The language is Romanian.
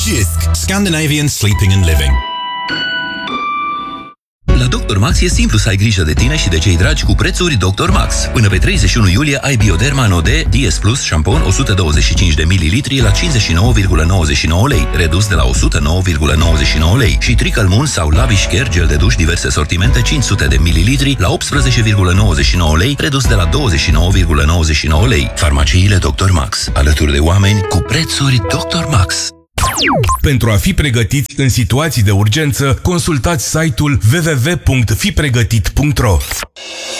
JISC, Scandinavian Sleeping and Living. La Dr. Max e simplu să ai grijă de tine și de cei dragi cu prețuri Dr. Max. Până pe 31 iulie ai Bioderma Node DS Plus șampon 125 de ml la 59,99 lei, redus de la 109,99 lei, și Triple Moon sau Lavish Care gel de duș diverse sortimente 500 de ml la 18,99 lei, redus de la 29,99 lei. Farmaciile Dr. Max, alături de oameni cu prețuri Dr. Max. Pentru a fi pregătiți în situații de urgență, consultați site-ul www.fipregătit.ro.